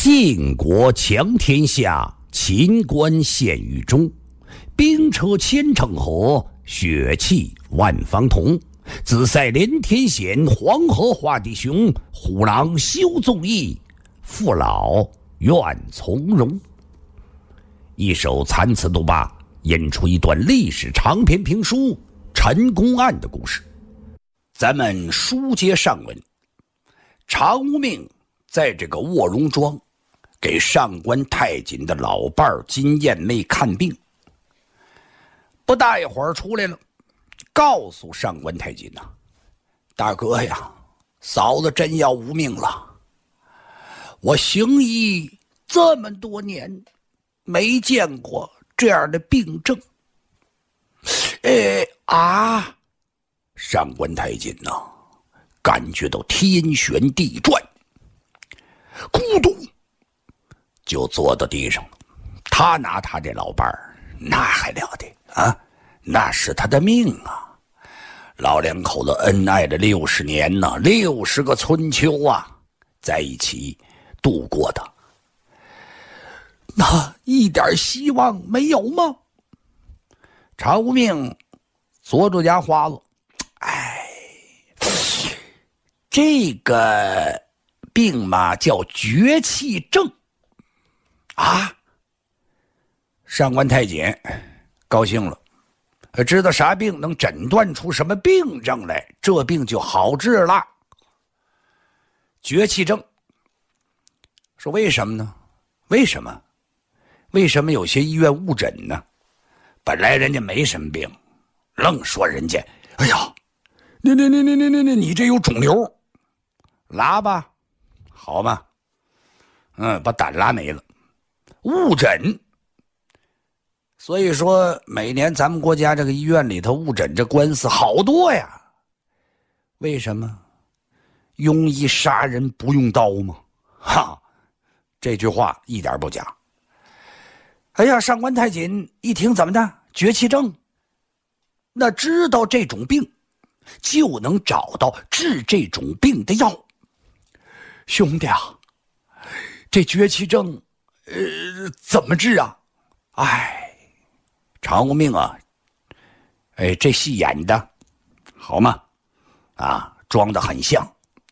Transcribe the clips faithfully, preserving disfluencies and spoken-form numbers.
晋国强天下，秦关陷于中。兵车千乘河，血气万方同。紫塞连天险，黄河化地雄。虎狼休纵义，父老愿从容。一首残词毒霸，引出一段历史长篇评书《陈公案》的故事。咱们书接上文，常无命在这个卧龙庄给上官太锦的老伴儿金燕妹看病。不大一会儿出来了，告诉上官太锦呐、啊：“大哥呀，嫂子真要无命了。我行医这么多年，没见过这样的病症。”哎啊！上官太锦呐、啊，感觉到天旋地转，咕咚就坐到地上了。他拿他这老伴儿，那还了得啊！那是他的命啊！老两口子恩爱了六十年呢、啊，六十个春秋啊，在一起度过的。那一点希望没有吗？常无命左住牙花子，哎，这个病嘛叫绝气症啊。上官太锦高兴了，知道啥病能诊断出什么病症来，这病就好治了。绝气症，说为什么呢？为什么？为什么有些医院误诊呢？本来人家没什么病，愣说人家，哎呀，你你你你你你你这有肿瘤，拉吧，好吧，嗯，把胆拉没了，误诊。所以说，每年咱们国家这个医院里头误诊这官司好多呀。为什么？庸医杀人不用刀吗？哈，这句话一点不假。哎呀，上官太锦一听怎么的？绝气症？那知道这种病，就能找到治这种病的药。兄弟啊，这绝气症，呃，怎么治啊？哎，常无命啊，哎，这戏演的好吗？啊，装得很像。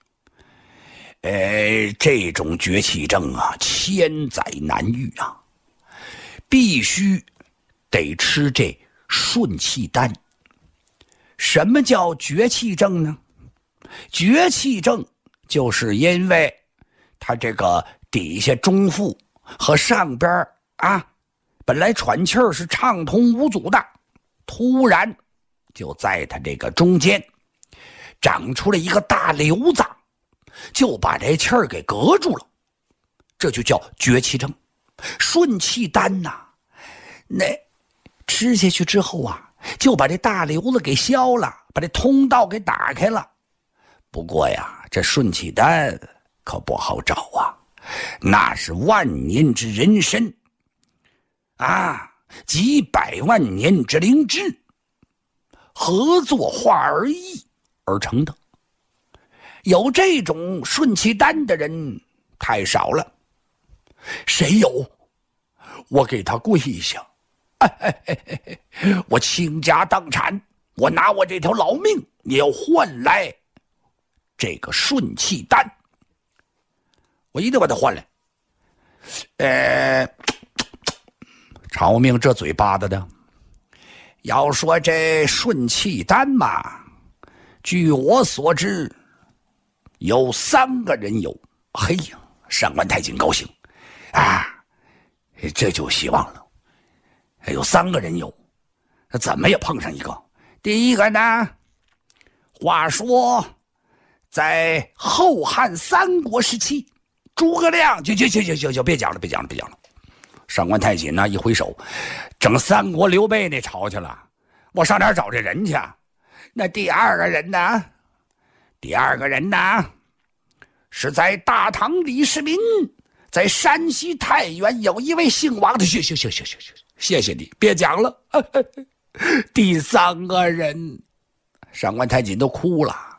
哎，这种绝气症啊，千载难遇啊。必须得吃这顺气丹。什么叫绝气症呢？绝气症就是因为他这个底下中腹和上边啊，本来喘气儿是畅通无阻的，突然就在他这个中间长出了一个大瘤子，就把这气儿给隔住了，这就叫绝气症。顺气丹呐、啊，那吃下去之后啊，就把这大瘤子给消了，把这通道给打开了。不过呀，这顺气丹可不好找啊，那是万年之人参啊，几百万年之灵芝，合作化而异而成的。有这种顺气丹的人太少了。谁有？我给他跪下！哎哎哎哎哎！我倾家荡产，我拿我这条老命也要换来这个顺气丹，我一定把它换来。呃，常无命这嘴巴子的，要说这顺气丹嘛，据我所知，有三个人有。嘿呀，上官太锦高兴。啊，这就希望了。有三个人有，怎么也碰上一个。第一个呢，话说在后汉三国时期，诸葛亮就就就就就就别讲了，别讲了，别讲了。上官太锦呢一挥手，整三国刘备那朝去了。我上哪儿找这人去？那第二个人呢？第二个人呢，是在大唐李世民。在山西太原有一位姓王的，行行行行行行，谢谢你，别讲了。第三个人，上官太锦都哭了。